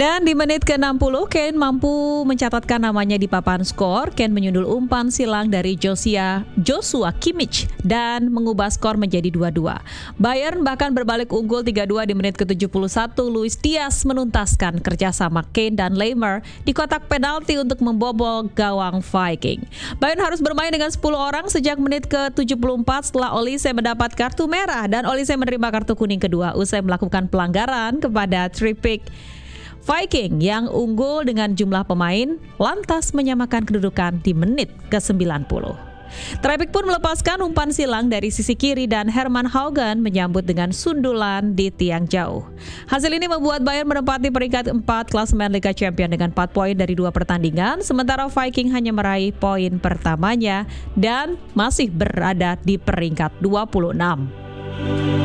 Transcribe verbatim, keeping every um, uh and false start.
Dan di menit ke enam puluh, Kane mampu mencatatkan namanya di papan skor. Kane menyundul umpan silang dari Josia, Joshua Kimmich dan mengubah skor menjadi dua dua. Bayern bahkan berbalik unggul tiga dua di menit ke tujuh puluh satu. Luis Diaz menuntaskan kerjasama Kane dan Lemar di kotak penalti untuk membobol gawang Viking. Bayern harus bermain dengan sepuluh orang sejak menit ke tujuh puluh empat setelah Olise mendapat kartu merah dan Olise menerima kartu kuning kedua usai melakukan pelanggaran kepada Trippier. Viking yang unggul dengan jumlah pemain lantas menyamakan kedudukan di menit ke sembilan puluh. Trippier pun melepaskan umpan silang dari sisi kiri dan Herman Haugen menyambut dengan sundulan di tiang jauh. Hasil ini membuat Bayern menempati peringkat empat klasemen Liga Champions dengan empat poin dari dua pertandingan, sementara Viking hanya meraih poin pertamanya dan masih berada di peringkat dua puluh enam.